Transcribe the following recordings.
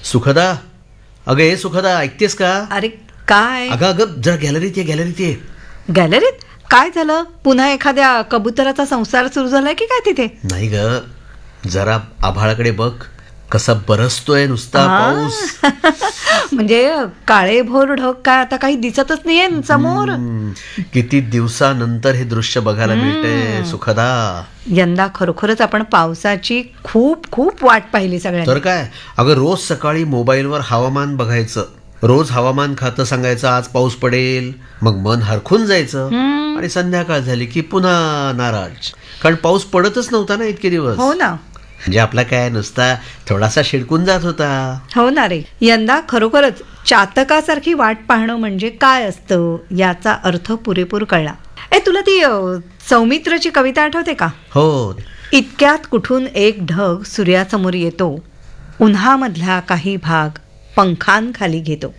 सुखदा, अगं हे सुखदा, ऐकतेस का? अरे काय? अगं जरा गॅलरीत ये. गॅलरीत काय झालं? पुन्हा एखाद्या कबुतराचा संसार सुरू झालाय की काय तिथे? नाही ग, जरा आभाळाकडे बघ, कसा बरसतोय नुसता पाऊस. म्हणजे काळे भोर ढग काय आता काही दिसतच नाहीये समोर. किती दिवसानंतर हे दृश्य बघायला मिळते सुखदा. यंदा खरोखरच आपण पावसाची खूप खूप वाट पाहिली सगळ्यांनी. तर काय, अगं रोज सकाळी मोबाईलवर हवामान बघायचं, रोज हवामान खातं सांगायचं आज पाऊस पडेल, मग मन हरखून जायचं आणि संध्याकाळ झाली की पुन्हा नाराज, कारण पाऊस पडतच नव्हता ना इतके दिवस. हो ना. म्हणजे आपला काय नुसता थोडासा शिडकून जात होता. हो ना रे, यंदा खरोखरच चातकासारखी वाट पाहणं म्हणजे काय असतं याचा अर्थ पुरेपूर कळला. तुला ती सौमित्रची कविता आठवते का? हो. इतक्यात कुठून एक ढग सूर्यासमोर येतो, उन्हामधला काही भाग पंखांखाली घेतो.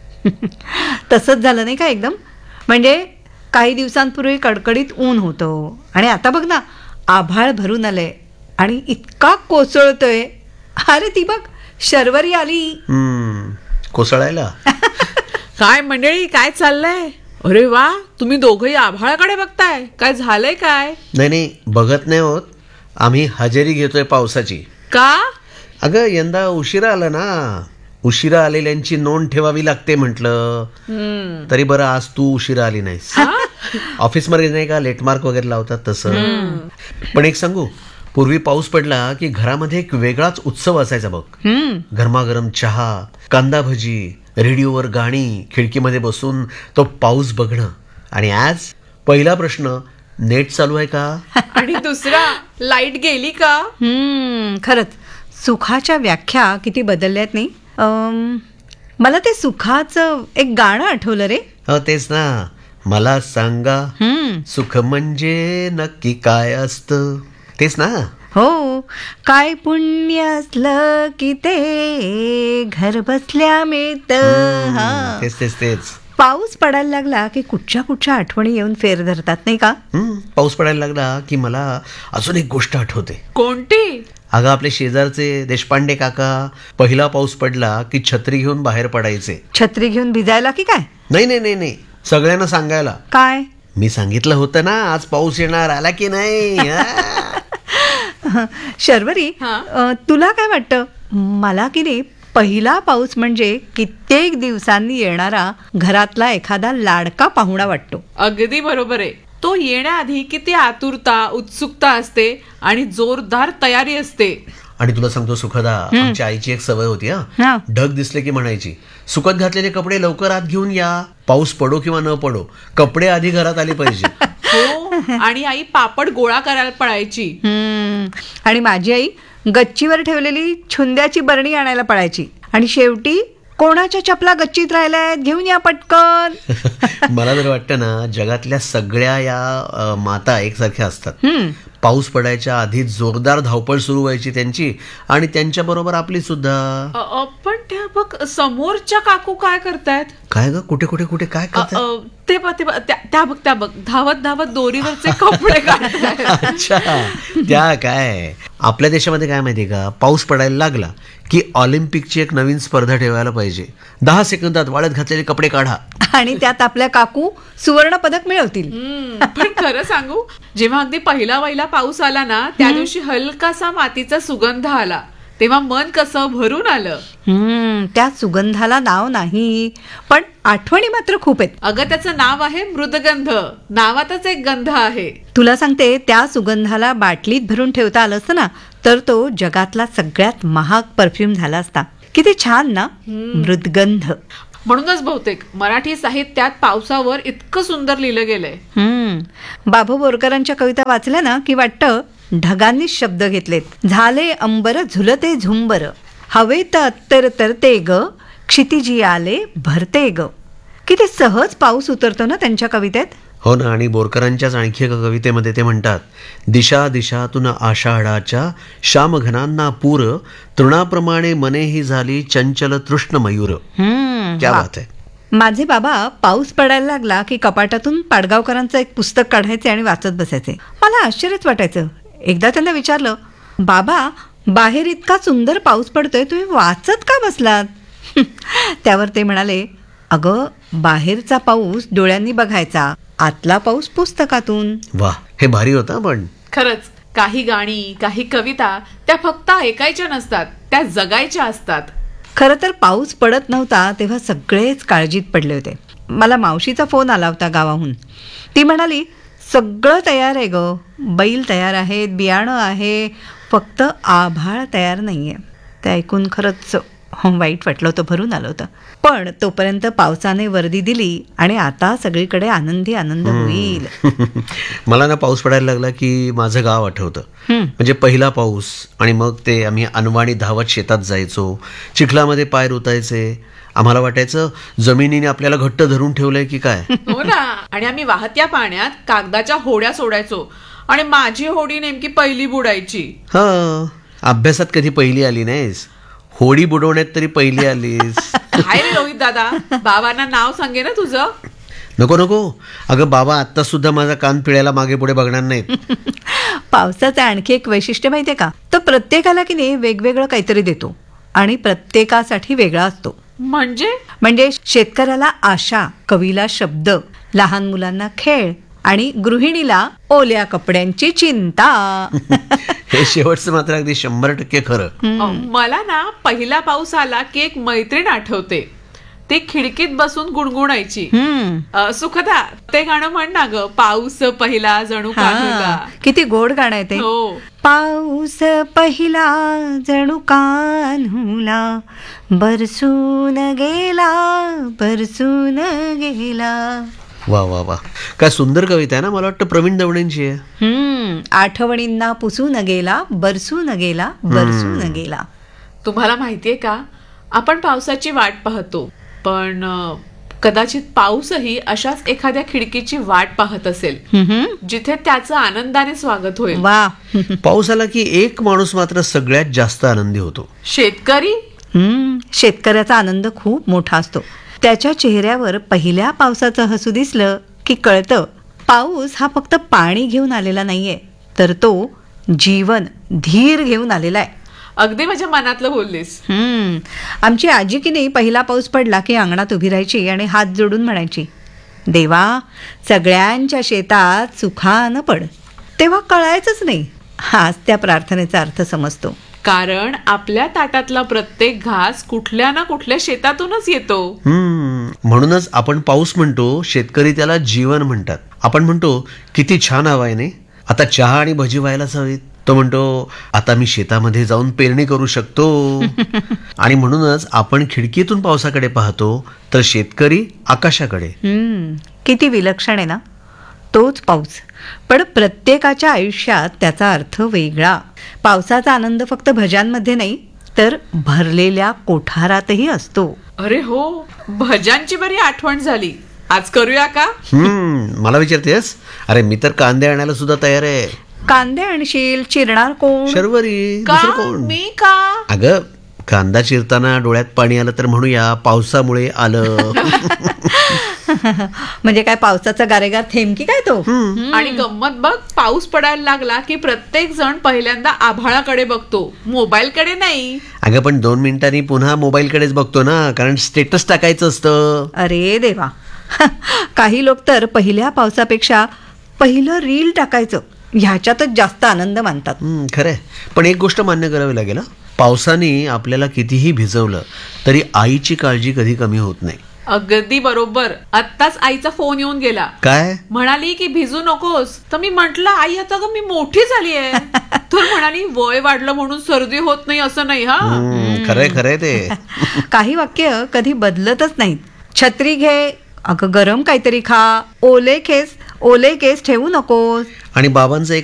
तसंच झालं नाही का एकदम? म्हणजे काही दिवसांपूर्वी कडकडीत ऊन होतं आणि आता बघ ना, आभाळ भरून आलंय आणि इतका कोसळतोय. अरे ती बघ, शर्वरी आली कोसळायला. काय मंडळी, काय चाललंय? अरे वा, तुम्ही दोघंही आभाळाकडे बघताय. काय झालंय काय? नाही बघत नाही होत, आम्ही हजेरी घेतोय पावसाची. का? अगं यंदा उशिरा आलं ना, उशिरा आलेल्यांची नोंद ठेवावी लागते म्हटलं. तरी बरं आज तू उशिरा आली नाहीस. ऑफिसमध्ये नाही का लेटमार्क वगैरे लावतात तसं. पण एक सांगू, पूर्वी पाऊस पडला की घरामध्ये एक वेगळाच उत्सव असायचा बघ. गरमागरम चहा, कांदा भजी, रेडिओवर गाणी, खिडकीमध्ये बसून तो पाऊस बघणं. आणि आज पहिला प्रश्न, नेट चालू आहे का? आणि दुसरा, लाईट गेली का? खरंच सुखाच्या व्याख्या किती बदलल्यात नाही. मला ते सुखाचं एक गाणं आठवलं रे. हो तेच ना, मला सांगा सुख म्हणजे नक्की काय असतं, तेच ना. हो, काय पुण्य असलं की ते घर बसल्या मिळतं. तेच. पाऊस पडायला लागला की कुठच्या आठवणी येऊन फेर धरतात नाही का? पाऊस पडायला लागला की मला अजून एक गोष्ट आठवते. कोणती? अगं आपले शेजारचे देशपांडे काका पहिला पाऊस पडला की छत्री घेऊन बाहेर पडायचे. छत्री घेऊन भिजायला की काय? नाही, सगळ्यांना सांगायला. काय? मी सांगितलं होतं ना आज पाऊस येणार, आला की नाही. शर्वरी, तुला काय वाटतं? मला की नाही पहिला पाऊस म्हणजे कित्येक दिवसांनी येणारा घरातला एखादा लाडका पाहुणा वाटतो. अगदी बरोबर आहे. तो येण्याआधी किती आतुरता, उत्सुकता असते आणि जोरदार तयारी असते. आणि तुला सांगतो सुखदा, आमच्या आईची एक सवय होती. ढग दिसले की म्हणायची, सुकत घातलेले कपडे लवकर आत घेऊन या, पाऊस पडो किंवा न पडो, कपडे आधी घरात आले पाहिजे. हो, आणि आई पापड गोळा करायला पळायची. आणि माझी आई गच्चीवर ठेवलेली छुंद्याची बरणी आणायला पळायची. आणि शेवटी कोणाच्या चपला गच्चीत राहिल्यात, घेऊन या पटकन. मला तर वाटतं ना, जगातल्या सगळ्या या माता एकसारख्या असतात. पाऊस पडायच्या आधी जोरदार धावपळ सुरू व्हायची त्यांची, आणि त्यांच्या बरोबर आपली सुद्धा. पण त्या बघ समोरच्या काकू काय करतायत? काय ग, कुठे काय करतात? त्या बघ धावत दोरीवरचे कपडे काढतायत. अच्छा, त्या काय आपल्या देशामध्ये काय माहितीये का, पाऊस पडायला लागला की ऑलिम्पिकची एक नवीन स्पर्धा ठेवायला पाहिजे. 10 सेकंदात वाळत घातलेले कपडे काढा आणि त्यात आपल्या काकू सुवर्ण पदक मिळवतील. पण खरं सांगू, जेव्हा अगदी पहिला पाऊस आला ना, त्या दिवशी हलकासा मातीचा सुगंध आला, तेव्हा मन कसं भरून आलं. त्या सुगंधाला नाव नाही, पण आठवणी मात्र खूप आहेत. अगं त्याचं नाव आहे मृदगंध. नावातच एक गंध आहे. तुला सांगते, त्या सुगंधाला बाटलीत भरून ठेवता आलं असतं ना, तर तो जगातला सगळ्यात महाग परफ्यूम झाला असता. किती छान ना, मृदगंध. म्हणूनच बहुतेक मराठी साहित्यात पावसावर इतकं सुंदर लिहिलं गेलंय. बाबू बोरकरांच्या कविता वाचल्या ना की वाटतं ढगांनी शब्द घेतलेत. झाले अंबर झुलते झुंबर, हवेत अत्तर तरते ग, क्षितिजी आले भरते ग. किती सहज पाऊस उतरतो ना त्यांच्या कवितेत. हो ना. आणि बोरकरांच्याच आणखी एका कवितेमध्ये ते म्हणतात, दिशा दिशातून आषाढाच्या श्यामघनांना पूर, तृणाप्रमाणे मनेही झाली चंचल तृष्ण मयूर. क्या बात आहे. माझे बाबा पाऊस पडायला लागला की कपाटातून पाडगावकरांचं एक पुस्तक काढायचे आणि वाचत बसायचे. मला आश्चर्यच वाटायचं. एकदा त्यांना विचारलं, बाबा बाहेर इतका सुंदर पाऊस पडतोय, तुम्ही वाचत का बसलात? त्यावर ते म्हणाले, अगं बाहेरचा पाऊस डोळ्यांनी बघायचा, आतला पाऊस पुस्तकातून. वा, हे भारी होता. पण खरंच काही गाणी, काही कविता त्या फक्त ऐकायच्या नसतात, त्या जगायच्या असतात. खरं तर पाऊस पडत नव्हता तेव्हा सगळेच काळजीत पडले होते. मला मावशीचा फोन आला होता गावाहून. ती म्हणाली, सगळं तयार आहे ग, बैल तयार आहेत, बियाणं आहे, फक्त आभाळ तयार नाहीये. ते ऐकून खरंच वाईट वाटलं होतं, भरून आलं होतं. पण तोपर्यंत पावसाने वर्दी दिली आणि आता सगळीकडे आनंदी आनंद होईल. मला ना पाऊस पडायला लागला की माझं गाव आठवतं. म्हणजे पहिला पाऊस, आणि मग ते आम्ही अनवाणी धावत शेतात जायचो, चिखलामध्ये पाय रुतायचे. आम्हाला वाटायचं जमिनीने आपल्याला घट्ट धरून ठेवलंय की काय. हो ना. आणि आम्ही वाहत्या पाण्यात कागदाच्या होड्या सोडायचो आणि माझी होडी नेमकी पहिली बुडायची. हा, अभ्यासात कधी पहिली आली नाहीस, होडी बुडवण्यात तरी पहिली आलीस. काय रे रोहित दादा, बाबांना नाव सांगे ना तुझं. नको नको, अगं बाबा आत्ता सुद्धा माझा कान पिळायला मागे पुढे बघणार नाहीत. पावसाचं आणखी एक वैशिष्ट्य माहितीये का, तो प्रत्येकाला की नाही वेगवेगळं काहीतरी देतो आणि प्रत्येकासाठी वेगळा असतो. म्हणजे शेतकऱ्याला आशा, कवीला शब्द, लहान मुलांना खेळ आणि गृहिणीला ओल्या कपड्यांची चिंता. हे शेवटचं मात्र अगदी 100% खरं. मला ना पहिला पाऊस आला की एक मैत्रीण आठवते. ती खिडकीत बसून गुणगुणायची, सुखदा ते गाणं म्हण ना ग, पाऊस पहिला जणू कान्हुला. किती गोड गाणं आहे ते. हो. पाऊस पहिला जणू कान्हुला, बरसून गेला, बरसून गेला. वा वा वा, काय सुंदर कविता आहे ना. मला वाटतं प्रवीण दवणेंची आहे. आठवणींना पुसून गेला, बरसून गेला, बरसून गेला. तुम्हाला माहितीये का, आपण पावसाची वाट पाहतो, पण कदाचित पाऊसही अशाच एखाद्या खिडकीची वाट पाहत असेल, जिथे त्याचं आनंदाने स्वागत होईल. वा. पाऊस आला की एक माणूस मात्र सगळ्यात जास्त आनंदी होतो, शेतकरी. शेतकऱ्याचा आनंद खूप मोठा असतो. त्याच्या चेहऱ्यावर पहिल्या पावसाचं हसू दिसलं की कळतं, पाऊस हा फक्त पाणी घेऊन आलेला नाहीये, तर तो जीवन, धीर घेऊन आलेला आहे. अगदी माझ्या मनातलं बोललीस. आमची आजी की नाही पहिला पाऊस पडला की अंगणात उभी राहायची आणि हात जोडून म्हणायची, देवा सगळ्यांच्या शेतात सुखानं पड. तेव्हा कळायचंच नाही, हाच त्या प्रार्थनेचा अर्थ समजतो. कारण आपल्या ताटातला प्रत्येक घास कुठल्या ना कुठल्या शेतातूनच येतो. म्हणूनच आपण पाऊस म्हणतो, शेतकरी त्याला जीवन म्हणतात. आपण म्हणतो किती छान हवा आहे नाही, आता चहा आणि भजी व्हायलाच हवीत. तो म्हणतो आता मी शेतामध्ये जाऊन पेरणी करू शकतो. आणि म्हणूनच आपण खिडकीतून पावसाकडे पाहतो, तर शेतकरी आकाशाकडे. किती विलक्षण आहे ना तोच पाऊस. पण प्रत्येकाच्या आयुष्यात त्याचा अर्थ वेगळा. पावसाचा आनंद फक्त भज्यांमध्ये नाही, तर भरलेल्या कोठारातही असतो. अरे हो, भज्यांची बरी आठवण झाली. आज करूया का? मला विचारतेस? अरे मी तर कांदे आणायला सुद्धा तयार आहे. कांदे आणशील, चिरणार कोण? शर्वरी, का? दुसरं कोण? मी का? अगं कांदा चिरताना डोळ्यात पाणी आलं तर म्हणूया पावसामुळे आलं. म्हणजे काय पावसाचा गारेगार थेंब की काय तो? आणि गंमत बघ, पाऊस पडायला लागला की प्रत्येक जण पहिल्यांदा आभाळाकडे बघतो, मोबाईलकडे नाही. अगं पण 2 मिनिटांनी पुन्हा मोबाईलकडेच बघतो ना, कारण स्टेटस टाकायचं असतं. अरे देवा. काही लोक तर पहिल्या पावसापेक्षा पहिलं रील टाकायचं ह्याच्यातच जास्त आनंद मानतात. खरंय. पण एक गोष्ट मान्य करावी लागेल, पावसाने आपल्याला कितीही भिजवलं तरी आईची काळजी कधी कमी होत नाही. अगदी बरोबर. आत्ताच आईचा फोन येऊन गेला. काय म्हणाली की भिजू नकोस. तर मी म्हंटल, आई आता ग मी मोठी झाली आहे. तर म्हणाली वय वाढलं म्हणून सर्दी होत नाही असं नाही. हा खरंय खरंय ते. काही वाक्य कधी बदलतच नाहीत. छत्री घे, अगं गरम काहीतरी खा, ओले केस ठेवू नकोस. आणि बाबांचं